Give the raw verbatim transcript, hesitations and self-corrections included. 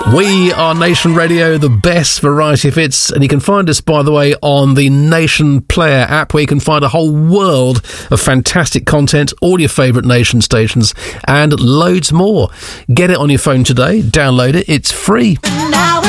We are Nation Radio, the best variety of hits, and you can find us, by the way, on the Nation Player app, where you can find a whole world of fantastic content, all your favourite Nation stations, and loads more. Get it on your phone today, download it, it's free.